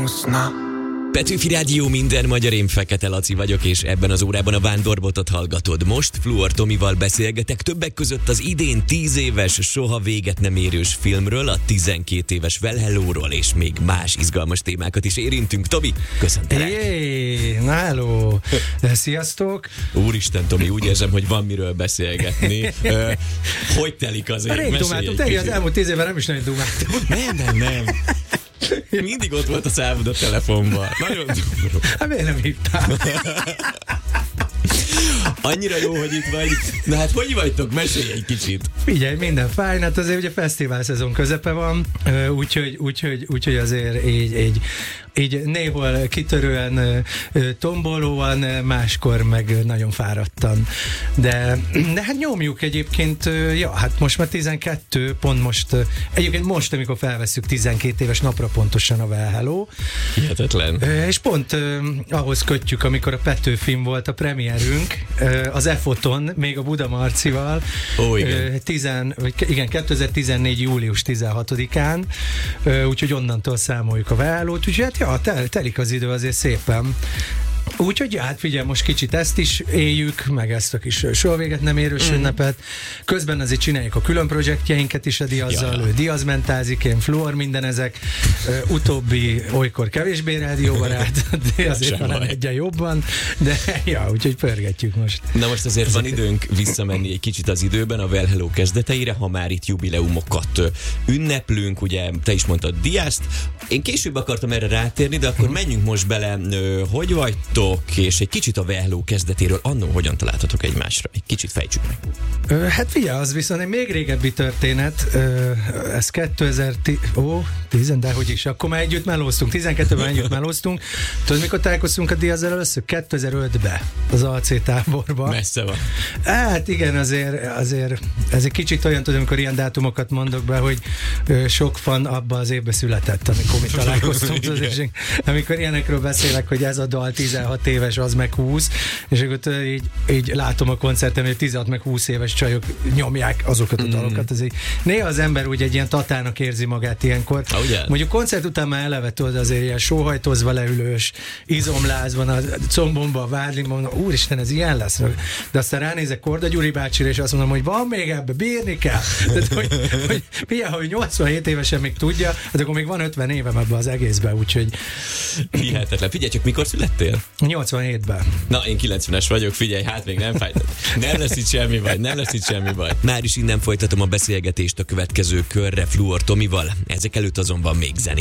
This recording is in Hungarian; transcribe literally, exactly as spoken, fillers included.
Petőfi Rádió, minden magyar, én Fekete Laci vagyok, és ebben az órában a Vándorbotot hallgatod. Most Fluor Tomival beszélgetek többek között az idén tíz éves, soha véget nem érős filmről, a tizenkét éves Well Hello-ról, és még más izgalmas témákat is érintünk. Tomi, köszöntelek! Jé, na hello! Sziasztok! Úristen, Tomi, úgy érzem, hogy van miről beszélgetni. Hogy telik az év? Rég dumáltunk, te az elmúlt tíz évben nem is nagyon dumáltunk. Nem, nem, nem. Mindig ott volt a számod a telefonban. Nagyon durva. Hát miért nem hívtál? Annyira jó, hogy itt vagy. Na hát, hogy vagytok? Mesélj egy kicsit. Figyelj, minden fájn, hát azért ugye fesztivál szezon közepe van, úgyhogy, úgyhogy, úgyhogy azért így, így, így néhol kitörően, tombolóan, máskor meg nagyon fáradtan. De, de hát nyomjuk egyébként, ja, hát most már tizenkettő, pont most, egyébként most, amikor felvesszük tizenkét éves napra pontosan a Well Hello. Hihetetlen. És pont ahhoz kötjük, amikor a Petőfin volt a premierünk, az E-Foton, még a Buda Marcival, Ó, igen. Tizen, igen, kétezer-tizennégy. július tizenhatodikán, úgyhogy onnantól számoljuk a Well Hello-t, úgyhogy hát ja, tel, telik az idő azért szépen. Úgyhogy hát figyelj, most kicsit ezt is éljük, meg ezt a kis soha véget nem érős mm. ünnepet. Közben azért csináljuk a külön projektjeinket is a Diazzal, ja. Ő diazmentázik, én Fluor, minden ezek. Uh, utóbbi olykor kevésbé rádióbarát, de azért talán egyen jobban, de ja, úgyhogy pörgetjük most. Na most azért ezeket. Van időnk visszamenni egy kicsit az időben a Well Hello kezdeteire, ha már itt jubileumokat ünneplünk, ugye te is mondtad Diazt. Én később akartam erre rátérni, de akkor menjünk most bele, hogy vagytok, és egy kicsit a Well Hello kezdetéről, annó hogyan találtatok egymásra? Egy kicsit fejtsük meg. Ö, hát figyelj, az viszont egy még régebbi történet, ö, ez kétezer-tíz, ó, tíz, de hogy is, akkor már együtt melóztunk, tizenkettőben együtt melóztunk. Tudod, mikor találkoztunk a Diazzal először? kétezer-ötben az á cé táborban. Messze van. Hát igen, azért, azért ez egy kicsit olyan, tudom, amikor ilyen dátumokat mondok be, hogy ö, sok fan abban az évben született, amikor mi találkoztunk. Az, amikor ilyenekről beszélek, hogy ez a dal tizenhat éves, az meg húsz, és akkor így, így látom a koncerten, hogy tizenhat meg húsz éves csajok nyomják azokat a dalokat. Ez így, néha az ember úgy egy ilyen tatának érzi magát ilyenkor. Oh, mondjuk koncert után már eleve tudod, azért ilyen sóhajtozva leülős, izomlázban, a combomban, a vádlimban, úristen, ez ilyen lesz. De aztán ránézek Korda Gyuri bácsira, és azt mondom, hogy van még ebbe, bírni kell. Tehát, hogy, hogy figyelj, hogy nyolcvanhét évesen még tudja, de akkor még van ötven évem ebbe az egészbe, úgyhogy... Hihetetlen. Figyelj csak, mikor születtél? nyolcvanhétben. Na, én kilencvenes vagyok, figyelj, hát még nem fájt. Nem lesz itt semmi baj, nem lesz itt semmi baj. Már is innen folytatom a beszélgetést a következő körre Fluor Tomival, ezek előtt azonban még zené.